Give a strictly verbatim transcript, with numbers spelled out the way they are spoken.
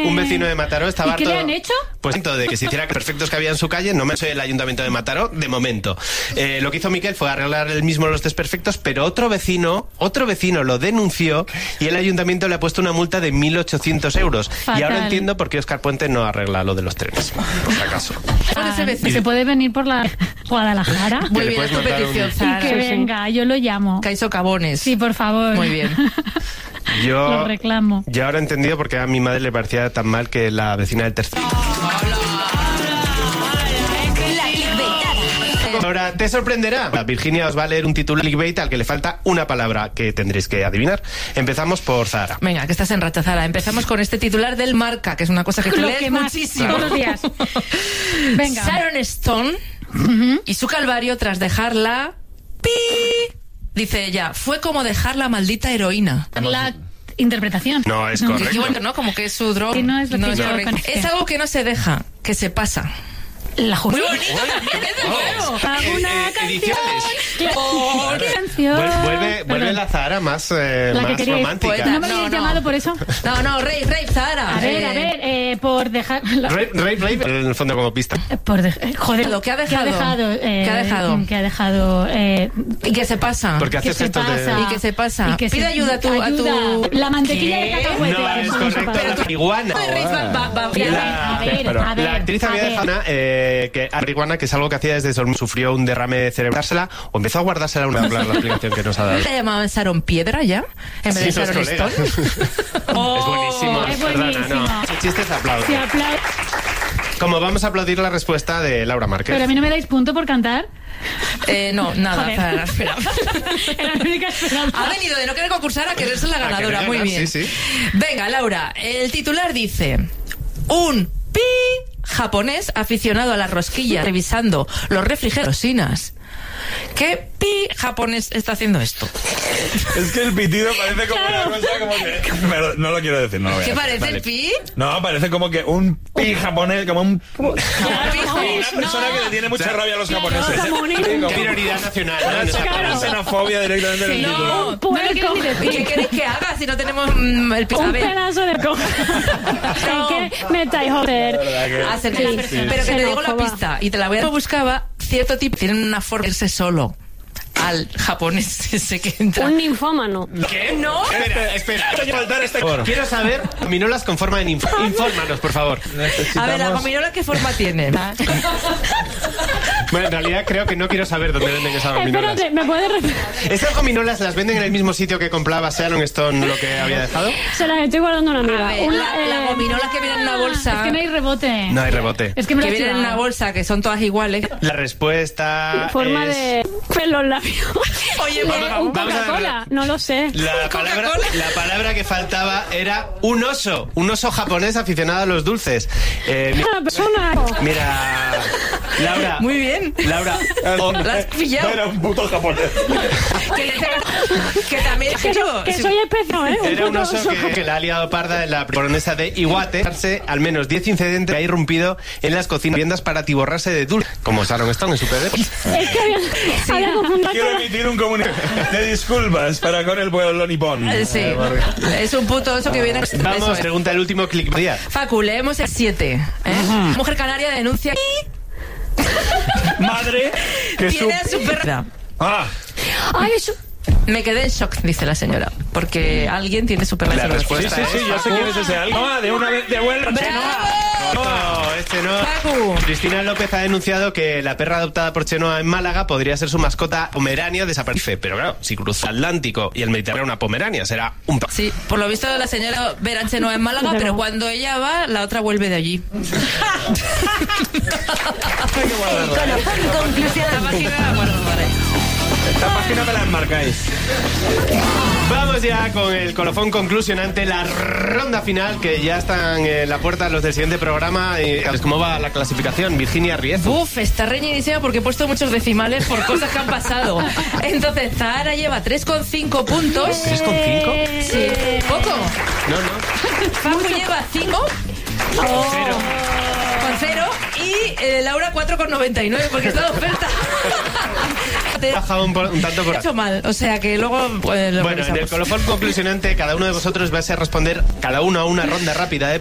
un vecino de Mataró estaba ¿Y qué harto, le han hecho? Pues de que se hiciera perfectos que había en su calle. No me soy el ayuntamiento de Mataró, de momento. Eh, lo que hizo Miquel fue arreglar él mismo los desperfectos, pero otro vecino, otro vecino lo denunció y el ayuntamiento le ha puesto una multa de mil ochocientos euros. Fatal. Y ahora entiendo por qué Óscar Puente no arregla lo de los trenes, por si acaso. Ah, se puede venir por la Guadalajara. Muy bien, es tu petición, un... Y que sí, venga, yo lo llamo. Caiso Cabones. Sí, por favor. Muy bien. Yo, lo reclamo. Yo ahora he entendido por qué a mi madre le parecía tan mal que la vecina del tercer... Ahora te sorprenderá. Virginia os va a leer un título clickbait al que le falta una palabra que tendréis que adivinar. Empezamos por Zahara. Venga, que estás en racha, Zahara. Empezamos con este titular del Marca, que es una cosa que tú Lo lees que más, muchísimo. todos los días. Venga. Sharon Stone uh-huh. y su calvario tras dejarla... ¡Pi! Dice ella, fue como dejar la maldita heroína. La interpretación. No, es correcto. Bueno, ¿no? Como que es su droga. Sí, no es lo no que es yo correcto. pensé. Es algo que no se deja, que se pasa. La Muy bonito también, es bueno. Hago una eh, canción. Claro. ¿Qué canción? Vuelve, vuelve la Zahara más, eh, la más romántica. Poeta. ¿No me no, habéis no. llamado por eso? No, no, Rave, Rave, Zahara. A ver, eh, a ver, eh, por dejar... Rave, Rave, Rave, en el fondo como pista. Por de... eh, joder, Lo que ha dejado. ¿Qué ha dejado? Eh, ¿Qué ha dejado? ¿Qué ha dejado? Eh, y que se pasa. Porque que haces se esto pasa. de... Y que se pasa. Y que Pide se... ayuda a tu... A tu... La mantequilla de cacahuete. No, es Eso correcto. pasa. La iguana. Va, va, va, La, a ver, a ver, la actriz a había ver. dejado una, eh, que a iguana, que es algo que hacía desde dormir, sufrió un derrame cerebral, o empezó a guardársela una la explicación que nos ha dado. ¿Se llamaban Sharon Piedra ya? En vez Sí, de sos Sharon colega. Stone. Oh, es buenísimo. es Perdona, buenísimo. no. Ese chiste es aplauso. Se apla- Como vamos a aplaudir la respuesta de Laura Márquez. Pero a mí no me dais punto por cantar. Eh, no, nada, Joder. Zahara, espera. Era la única esperanza. Ha venido de no querer concursar a querer ser la A ganadora. querer Muy ganar, bien. sí, sí. Venga, Laura, el titular dice: un pi japonés aficionado a las rosquillas revisando los refrigerosinas. ¿Qué pi japonés está haciendo esto? Es que el pitido parece como una cosa como que... Pero no lo quiero decir, no lo voy a ¿Qué decir. parece vale. el pi? No, parece como que un pi japonés, como un... Claro, Como una persona que le tiene mucha rabia a los japoneses. como un- Sí, como Prioridad nacional. ¿no? una En esa xeno- palabra. una xenofobia directamente en el No, título. no lo quiero ni decir. ¿Qué queréis que haga si no tenemos mm, el pi? A Un ver, pedazo de coja. No. ¿Qué metáis, joder? acércate. Sí, sí. Pero que te digo la Xenófoba. pista y te la voy a... Buscaba cierto tipo, tienen una forma de irse solo al japonés ese que entra. Un ninfómano. ¿Qué? No. Espera, espera. Hay que faltar este... Quiero saber, gominolas con forma de ninfa. Infórmanos, por favor. A ver, la gominola, ¿qué forma tiene? Bueno, en realidad creo que no quiero saber dónde venden esas gominolas. Espérate, ¿me puedes repetir? ¿Estas gominolas las venden en el mismo sitio que compraba Sharon Stone lo que había dejado? Se las estoy guardando a una amiga. A ver, Una, la, la eh, gominola que viene en una bolsa. Es que no hay rebote. No hay rebote. Es que me lo que he viene en una chivado. bolsa, que son todas iguales. La respuesta Forma es... de pelo en labio. Oye, Eh, por un favor. vamos a ver. Coca-Cola, no lo sé. La palabra, la palabra que faltaba era un oso. Un oso japonés aficionado a los dulces. Eh, mi- Una persona. mira, Laura. Muy bien. Laura. o- La has pillado. Era un puto japonés. Que, le- que también es Que, que so- yo... que si- soy especial, ¿eh? Era un puto oso que, que la ha liado parda en la baronesa de Iwate. Al menos diez incidentes que ha irrumpido en las cocinas viviendas para atiborrarse de dulce. Como Sharon Stone en su P D. Es que había, había confundido Quiero con- emitir un comunicado de disculpas para con el pueblo nipón. Eh, Sí, es un puto oso que viene... Eso Vamos, es. pregunta el último clic. Día. Facu, leemos el siete. ¿eh? Mujer canaria denuncia Madre que su... tiene a su perra. Ah, Ay, eso. Me quedé en shock, dice la señora, porque alguien tiene su perra. La en su sí, respuesta sí, es... sí, yo sé quién es ese alguien. No, de una vez, devuelve. No, este no. Facu. Cristina López ha denunciado que la perra adoptada por Chenoa en Málaga podría ser su mascota pomerania desaparece. Pero claro, si cruza el Atlántico y el Mediterráneo una pomerania, será un perro. Sí, por lo visto la señora Veranche no en Málaga, Pero- pero cuando ella va, la otra vuelve de allí. La página la guardo, vale. Esta página me la enmarcáis. Vamos ya con el colofón conclusionante, la ronda final, que ya están en la puerta los del siguiente programa. Y, ¿cómo va la clasificación? Virginia Riezo. Uf, está reñidísima porque he puesto muchos decimales por cosas que han pasado. Entonces, Zahara lleva tres coma cinco puntos. ¿tres coma cinco? Sí, poco. No, no. Facu lleva cinco Cero. con cero y eh, Laura cuatro con noventa y nueve porque está de oferta. Te He bajado un, po- un tanto por... he hecho mal, o sea que luego pues, lo Bueno, en el revisamos. colofón conclusionante, cada uno de vosotros va a ser responder cada uno a una ronda rápida de